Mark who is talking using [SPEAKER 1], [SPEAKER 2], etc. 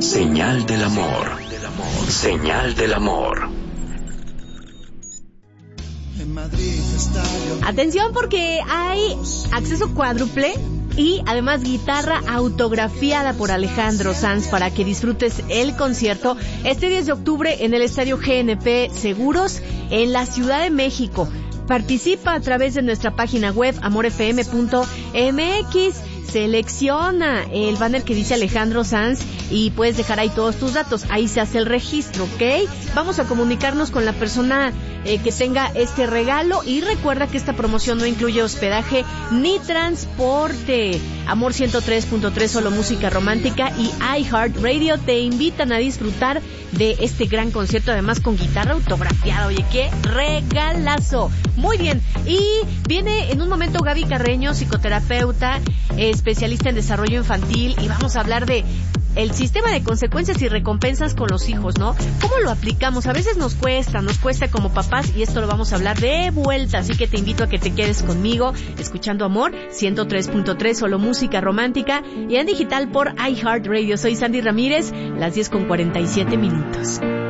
[SPEAKER 1] Señal del amor. Señal del amor.
[SPEAKER 2] Atención porque hay acceso cuádruple y además guitarra autografiada por Alejandro Sanz para que disfrutes el concierto este 10 de octubre en el Estadio GNP Seguros en la Ciudad de México. Participa a través de nuestra página web amorfm.mx. Selecciona el banner que dice Alejandro Sanz y puedes dejar ahí todos tus datos. Ahí se hace el registro, ¿ok? Vamos a comunicarnos con la persona que tenga este regalo y recuerda que esta promoción no incluye hospedaje ni transporte. Amor 103.3, solo música romántica y iHeartRadio te invitan a disfrutar de este gran concierto, además con guitarra autografiada. Oye, qué regalazo. Muy bien, y viene en un momento Gaby Carreño, psicoterapeuta, especialista en desarrollo infantil, y vamos a hablar de el sistema de consecuencias y recompensas con los hijos, ¿no? ¿Cómo lo aplicamos? A veces nos cuesta como papás, y esto lo vamos a hablar de vuelta, así que te invito a que te quedes conmigo, escuchando Amor 103.3, solo música romántica, y en digital por iHeartRadio. Soy Sandy Ramírez, las 10:47 minutos.